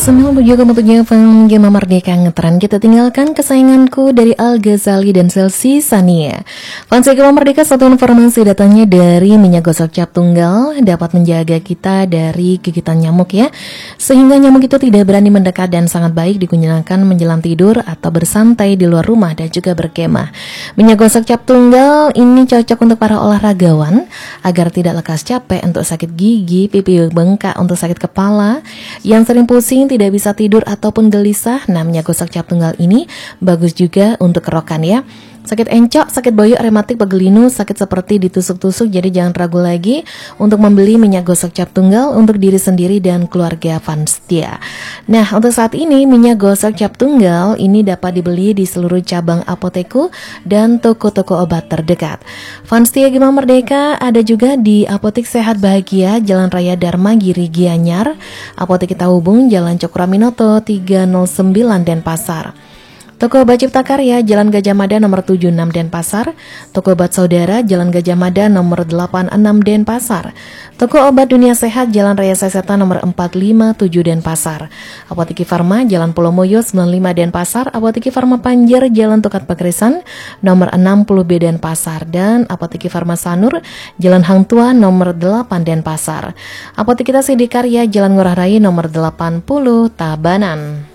97,7 FM Gema Merdeka Ngetren. Kita tinggalkan kesayanganku dari Al Ghazali dan Chelsea Sania. Fans Gema Merdeka, satu informasi datangnya dari minyak gosok cap tunggal dapat menjaga kita dari gigitan nyamuk ya, sehingga nyamuk itu tidak berani mendekat dan sangat baik digunakan menjelang tidur atau bersantai di luar rumah dan juga berkemah. Minyak gosok cap tunggal ini cocok untuk para olahragawan agar tidak lekas capek, untuk sakit gigi, pipi bengkak, untuk sakit kepala, yang sering pusing, tidak bisa tidur ataupun gelisah. Nah, minyak gosok cap tunggal ini bagus juga untuk kerokan ya. Sakit encok, sakit boyok, rematik, pegelinu, sakit seperti ditusuk-tusuk. Jadi jangan ragu lagi untuk membeli minyak gosok cap tunggal untuk diri sendiri dan keluarga Fanstia. Nah, untuk saat ini minyak gosok cap tunggal ini dapat dibeli di seluruh cabang apoteku dan toko-toko obat terdekat. Fanstia Gema Merdeka ada juga di Apotek Sehat Bahagia, Jalan Raya Dharma Giri Gianyar, Apotek Kita Hubung, Jalan Cokroaminoto 309 Denpasar. Toko Obat Cipta Karya, Jalan Gajah Mada nomor 76 Denpasar. Toko Obat Saudara, Jalan Gajah Mada nomor 86 Denpasar. Toko Obat Dunia Sehat, Jalan Raya Seseta nomor 457 Denpasar. Apoteki Farma, Jalan Pulau Moyo 95 Denpasar. Apoteki Farma Panjer, Jalan Tukat Pekrisan nomor 60B Denpasar. Dan Apoteki Farma Sanur, Jalan Hang Tua nomor 8 Denpasar. Apotek Kita Sidikarya, Jalan Ngurah Rai nomor 80 Tabanan.